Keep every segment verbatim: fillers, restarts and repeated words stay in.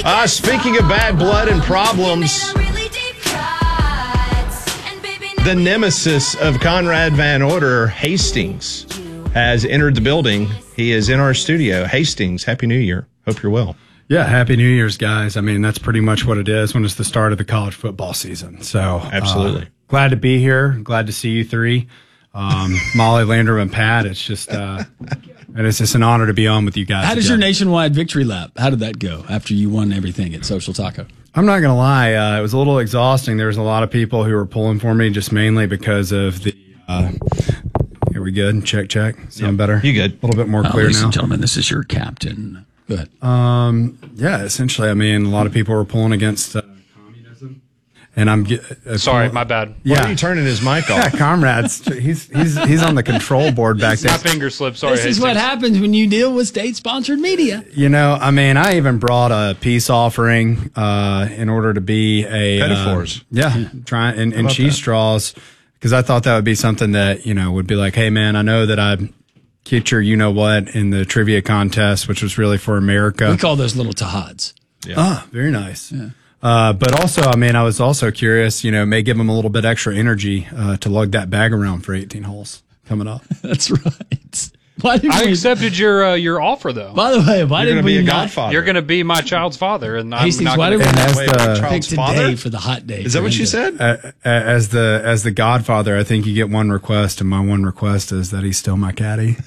Uh, speaking of bad blood and problems, the nemesis of Conrad Van Order, Hastings, has entered the building. He is in our studio. Hastings, Happy New Year. Hope you're well. Yeah, Happy New Year's, guys. I mean, that's pretty much what it is when it's the start of the college football season. So, absolutely. Uh, glad to be here. Glad to see you three. Um, Molly, Landrum, and Pat. It's just, uh, and it's just an honor to be on with you guys. How does again. your nationwide victory lap? How did that go after you won everything at Social Taco? I'm not going to lie. Uh, it was a little exhausting. There was a lot of people who were pulling for me just mainly because of the, uh, here we good. Check, check. Sound yep. better? You good. A little bit more uh, clear ladies now. Ladies and gentlemen, this is your captain. Go ahead. Um, yeah, essentially, I mean, a lot of people were pulling against uh, communism. And I'm uh, sorry, my bad. Yeah. Why are you turning his mic off? Yeah, comrades. He's he's he's on the control board back there. My finger slipped. Sorry. This is what happens when you deal with state-sponsored media. You know, I mean, I even brought a peace offering uh, in order to be a metaphors. Uh, yeah, yeah, try and, and cheese that? straws because I thought that would be something that you know would be like, hey man, I know that I get your you know what in the trivia contest, which was really for America. We call those little tahads. Yeah. Ah, very nice. Yeah. Uh, but also, I mean, I was also curious, you know, may give them a little bit extra energy uh, to lug that bag around for eighteen holes coming up. That's right. Why did I we, accepted your uh, your offer, though. By the way, why You're did we be a not? godfather. You're going to be my child's father, and Hastings, I'm not why did we gonna, not as the, pick today father? for the hot day? Is that what you said? Uh, as the as the Godfather, I think you get one request, and my one request is that he's still my caddy.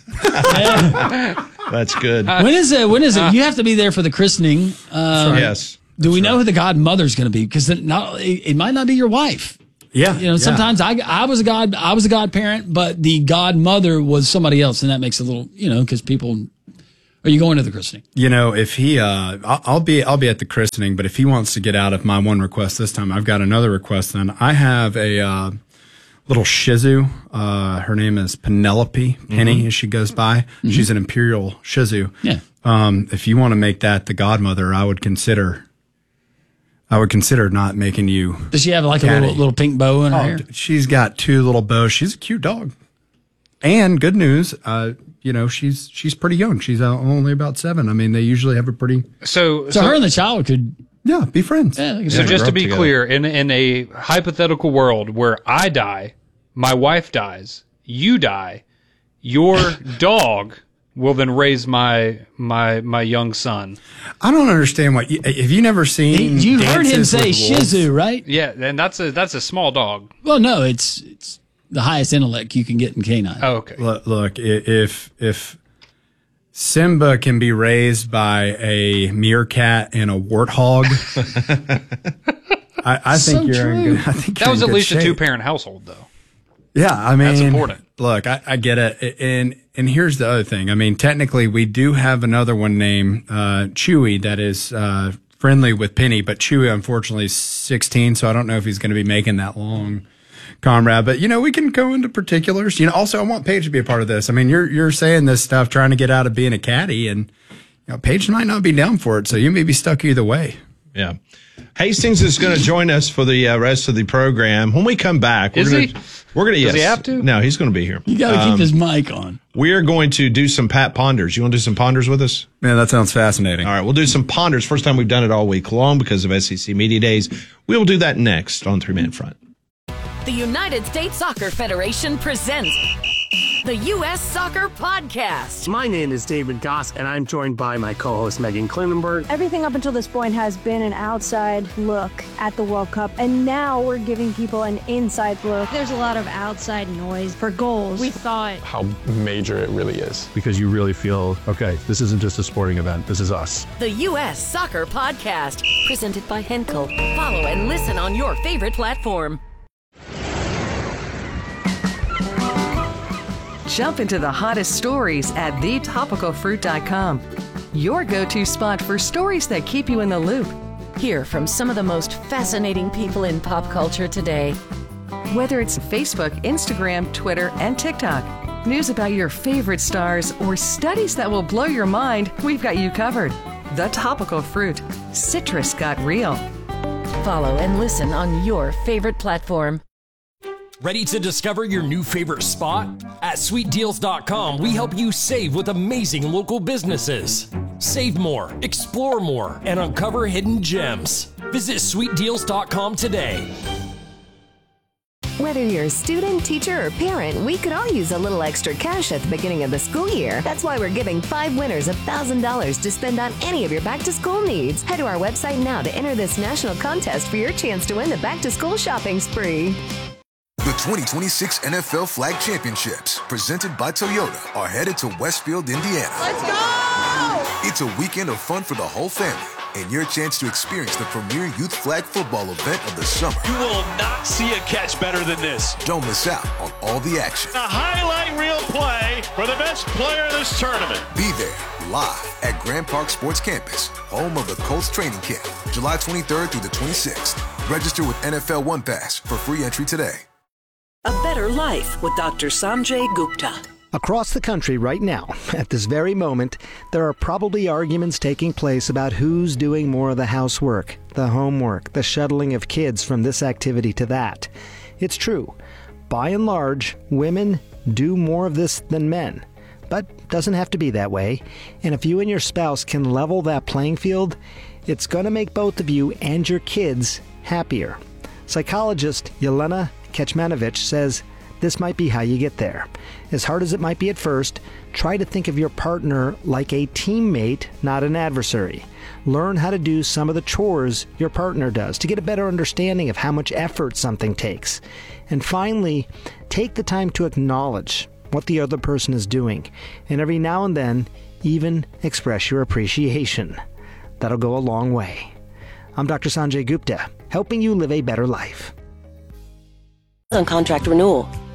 That's good. When is it? When is it? You have to be there for the christening. Um, yes. Do we That's know right. who the godmother's going to be? Because it, not, it, it might not be your wife. Yeah, You know, yeah. sometimes I, I was a god, I was a godparent, but the godmother was somebody else, and that makes it a little, you know, because people. Are you going to the christening? You know, if he, uh, I'll, I'll be, I'll be at the christening, but if he wants to get out of my one request this time, I've got another request. Then I have a uh, little Shih Tzu. Uh, her name is Penelope Penny, mm-hmm. as she goes by. Mm-hmm. She's an imperial Shih Tzu. Yeah. Um, if you want to make that the godmother, I would consider. I would consider not making you. Does she have like caddy. a little little pink bow in her Oh, hair? she's got two little bows. She's a cute dog. And good news, uh, you know, she's she's pretty young. She's uh, only about seven. I mean, they usually have a pretty So, So, so her and the child could. yeah, be friends. Yeah, they could So be- just grow to up be together. clear, in in a hypothetical world where I die, my wife dies, you die, your dog will then raise my my my young son. I don't understand what you, have you never seen. you heard him Dances say with Shih Wolves? Tzu, right? Yeah, and that's a that's a small dog. Well, no, it's it's the highest intellect you can get in canine. Oh, okay. Look, look, i- if if Simba can be raised by a meerkat and a warthog, I, I So think you're in true. good. I think That you're was in at good least a shape. two parent household, though. Yeah, I mean, That's important. Look, I, I get it, and and here's the other thing. I mean, technically, we do have another one named uh, Chewy that is uh, friendly with Penny, but Chewy, unfortunately, is sixteen, so I don't know if he's going to be making that long, comrade. But you know, we can go into particulars. You know, also, I want Paige to be a part of this. I mean, you're you're saying this stuff, trying to get out of being a caddy, and you know, Paige might not be down for it, so you may be stuck either way. Yeah. Hastings is going to join us for the uh, rest of the program. When we come back, we're Is gonna, he? We're going to. Does Yes. he have to? No, he's going to be here. You got to Um, keep his mic on. We are going to do some Pat Ponders. You want to do some Ponders with us? Man, that sounds fascinating. All right, we'll do some Ponders. First time we've done it all week long because of S E C Media Days. We will do that next on Three Man Front. The United States Soccer Federation presents the U S Soccer Podcast. My name is David Goss, and I'm joined by my co-host Megan Klinenberg. Everything up until this point has been an outside look at the World Cup, and now we're giving people an inside look. There's a lot of outside noise for goals. We thought how major it really is. Because you really feel, okay, this isn't just a sporting event, this is us. The U S Soccer Podcast, presented by Henkel. Follow and listen on your favorite platform. Jump into the hottest stories at the topical fruit dot com. Your go-to spot for stories that keep you in the loop. Hear from some of the most fascinating people in pop culture today. Whether it's Facebook, Instagram, Twitter, and TikTok, news about your favorite stars, or studies that will blow your mind, we've got you covered. The Topical Fruit. Citrus got real. Follow and listen on your favorite platform. Ready to discover your new favorite spot? At sweet deals dot com, we help you save with amazing local businesses. Save more, explore more, and uncover hidden gems. Visit sweet deals dot com today. Whether you're a student, teacher, or parent, we could all use a little extra cash at the beginning of the school year. That's why we're giving five winners one thousand dollars to spend on any of your back-to-school needs. Head to our website now to enter this national contest for your chance to win the back-to-school shopping spree. The twenty twenty-six N F L Flag Championships, presented by Toyota, are headed to Westfield, Indiana. Let's go! It's a weekend of fun for the whole family, and your chance to experience the premier youth flag football event of the summer. You will not see a catch better than this. Don't miss out on all the action. A highlight reel play for the best player in this tournament. Be there, live at Grand Park Sports Campus, home of the Colts training camp, July twenty-third through the twenty-sixth. Register with N F L One Pass for free entry today. A Better Life with Doctor Sanjay Gupta. Across the country right now, at this very moment, there are probably arguments taking place about who's doing more of the housework, the homework, the shuttling of kids from this activity to that. It's true. By and large, women do more of this than men. But doesn't have to be that way. And if you and your spouse can level that playing field, it's going to make both of you and your kids happier. Psychologist Yelena Kecmanovic says this might be how you get there. As hard as it might be at first, try to think of your partner like a teammate, not an adversary. Learn how to do some of the chores your partner does to get a better understanding of how much effort something takes. And finally, take the time to acknowledge what the other person is doing, and every now and then, even express your appreciation. That'll go a long way. I'm Doctor Sanjay Gupta, helping you live a better life. On contract renewal.